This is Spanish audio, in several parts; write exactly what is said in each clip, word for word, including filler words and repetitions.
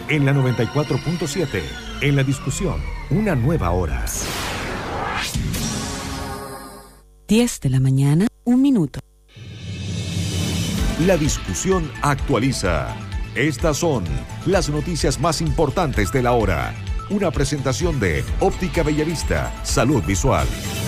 en la noventa y cuatro punto siete. En la discusión, una nueva hora. diez de la mañana, un minuto. La discusión actualiza. Estas son las noticias más importantes de la hora. Una presentación de Óptica Bellavista, Salud Visual.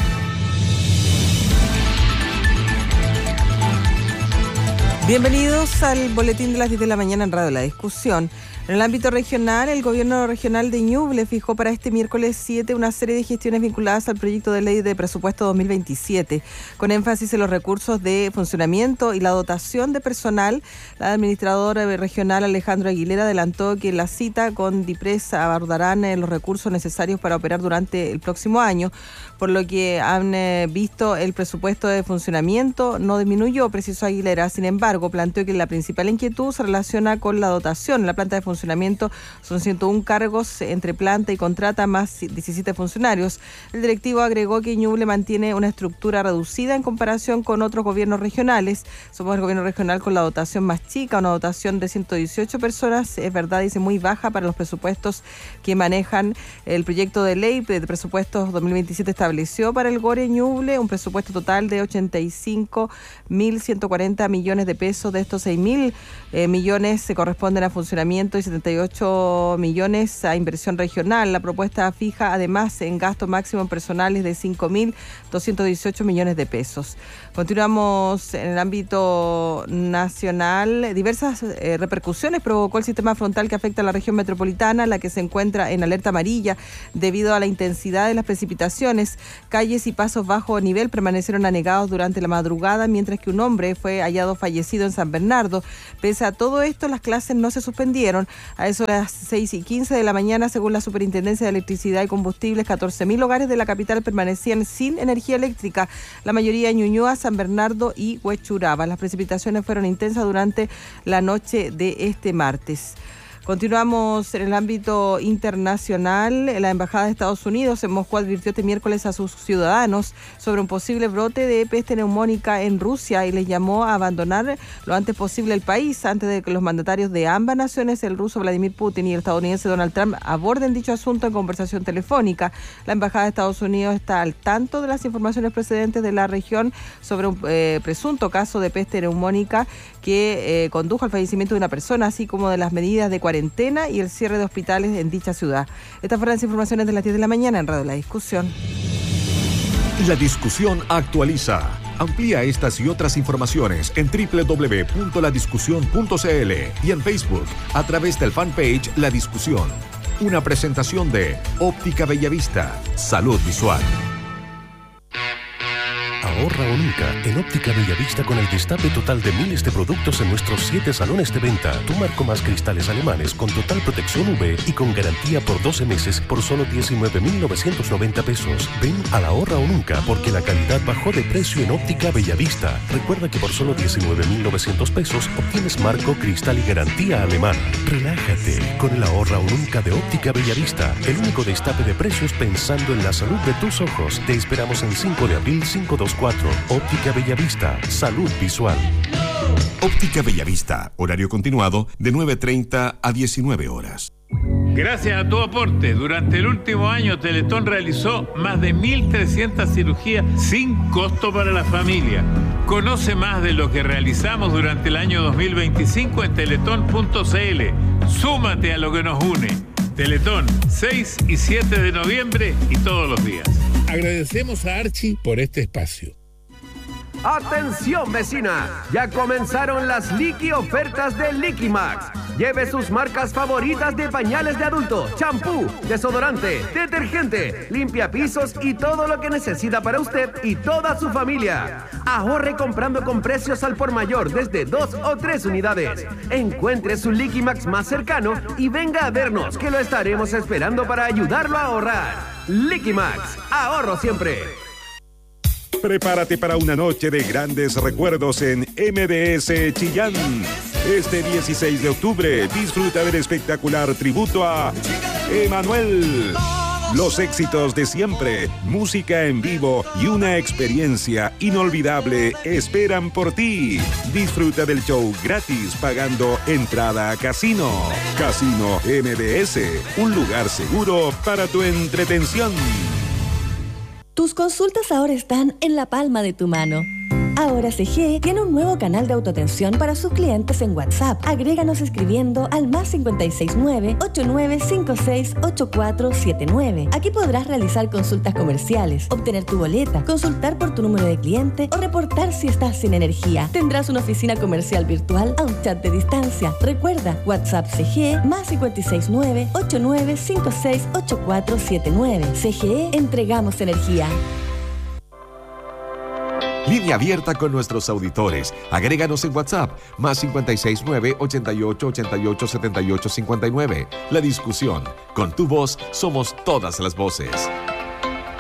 Bienvenidos al boletín de las diez de la mañana en Radio La Discusión. En el ámbito regional, el gobierno regional de Ñuble fijó para este miércoles siete una serie de gestiones vinculadas al proyecto de ley de presupuesto dos mil veintisiete, con énfasis en los recursos de funcionamiento y la dotación de personal. La administradora regional Alejandro Aguilera adelantó que en la cita con DIPRES abordarán los recursos necesarios para operar durante el próximo año, por lo que han visto el presupuesto de funcionamiento no disminuyó, precisó Aguilera. Sin embargo, planteó que la principal inquietud se relaciona con la dotación. La planta de funcionamiento son ciento uno cargos entre planta y contrata más diecisiete funcionarios. El directivo agregó que Ñuble mantiene una estructura reducida en comparación con otros gobiernos regionales. Somos el gobierno regional con la dotación más chica, una dotación de ciento dieciocho personas, es verdad, dice, muy baja para los presupuestos que manejan. El proyecto de ley de presupuestos dos mil veintisiete estableció para el Gore Ñuble un presupuesto total de ochenta y cinco mil ciento cuarenta millones de pesos. De estos seis mil eh, millones se corresponden a funcionamiento y setenta y ocho millones a inversión regional. La propuesta fija además en gasto máximo en personales de cinco mil doscientos dieciocho millones de pesos. Continuamos en el ámbito nacional. Diversas eh, repercusiones provocó el sistema frontal que afecta a la región metropolitana, la que se encuentra en alerta amarilla debido a la intensidad de las precipitaciones. Calles y pasos bajo nivel permanecieron anegados durante la madrugada, mientras que un hombre fue hallado fallecido en San Bernardo. Pese a todo esto, las clases no se suspendieron. A eso de las seis y quince de la mañana, según la Superintendencia de Electricidad y Combustibles, catorce mil hogares de la capital permanecían sin energía eléctrica, la mayoría en Ñuñoa, San Bernardo y Huechuraba. Las precipitaciones fueron intensas durante la noche de este martes. Continuamos en el ámbito internacional. La Embajada de Estados Unidos en Moscú advirtió este miércoles a sus ciudadanos sobre un posible brote de peste neumónica en Rusia y les llamó a abandonar lo antes posible el país antes de que los mandatarios de ambas naciones, el ruso Vladimir Putin y el estadounidense Donald Trump, aborden dicho asunto en conversación telefónica. La Embajada de Estados Unidos está al tanto de las informaciones precedentes de la región sobre un eh, presunto caso de peste neumónica que eh, condujo al fallecimiento de una persona, así como de las medidas de cuarentena y el cierre de hospitales en dicha ciudad. Estas fueron las informaciones de las diez de la mañana en Radio La Discusión. La discusión actualiza. Amplía estas y otras informaciones en doble u doble u doble u punto la discusión punto c l y en Facebook a través del fanpage La Discusión. Una presentación de Óptica Bellavista, Salud Visual. Ahorra o nunca en Óptica Bellavista con el destape total de miles de productos en nuestros siete salones de venta. Tu marco más cristales alemanes con total protección U V y con garantía por doce meses por solo diecinueve mil novecientos noventa pesos. Ven al Ahorra o nunca porque la calidad bajó de precio en Óptica Bellavista. Recuerda que por solo diecinueve mil novecientos pesos obtienes marco, cristal y garantía alemana. Relájate con el Ahorra o nunca de Óptica Bellavista. El único destape de precios pensando en la salud de tus ojos. Te esperamos en cinco de abril cinco dos cuatro. Óptica Bellavista, Salud Visual. Óptica Bellavista, horario continuado de nueve treinta a diecinueve horas. Gracias a tu aporte, durante el último año Teletón realizó más de mil trescientas cirugías sin costo para la familia. Conoce más de lo que realizamos durante el año dos mil veinticinco en teletón punto c l. Súmate a lo que nos une. Teletón, seis y siete de noviembre y todos los días. Agradecemos a Archie por este espacio. ¡Atención, vecina! Ya comenzaron las Liqui ofertas de Liquimax. Lleve sus marcas favoritas de pañales de adulto, champú, desodorante, detergente, limpiapisos y todo lo que necesita para usted y toda su familia. Ahorre comprando con precios al por mayor desde dos o tres unidades. Encuentre su Liquimax más cercano y venga a vernos, que lo estaremos esperando para ayudarlo a ahorrar. Liquimax, ahorro siempre. Prepárate para una noche de grandes recuerdos en M B S Chillán. Este dieciséis de octubre disfruta del espectacular tributo a Emanuel. Los éxitos de siempre, música en vivo y una experiencia inolvidable esperan por ti. Disfruta del show gratis pagando entrada a Casino. Casino M B S, un lugar seguro para tu entretención. Tus consultas ahora están en la palma de tu mano. Ahora C G E tiene un nuevo canal de autoatención para sus clientes en WhatsApp. Agréganos escribiendo al más cinco seis nueve, ocho nueve cinco seis, ocho cuatro siete nueve. Aquí podrás realizar consultas comerciales, obtener tu boleta, consultar por tu número de cliente o reportar si estás sin energía. Tendrás una oficina comercial virtual a un chat de distancia. Recuerda, WhatsApp C G E más cinco seis nueve, ocho nueve cinco seis, ocho cuatro siete nueve. C G E, entregamos energía. Línea abierta con nuestros auditores. Agréganos en WhatsApp, más cinco seis nueve, ochenta y ocho, ochenta y ocho, setenta y ocho, cincuenta y nueve. La discusión. Con tu voz somos todas las voces.